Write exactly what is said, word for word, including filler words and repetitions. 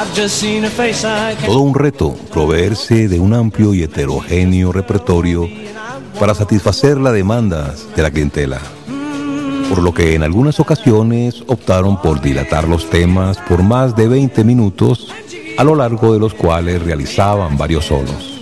Todo un reto proveerse de un amplio y heterogéneo repertorio para satisfacer las demandas de la clientela, por lo que en algunas ocasiones optaron por dilatar los temas por más de veinte minutos, a lo largo de los cuales realizaban varios solos.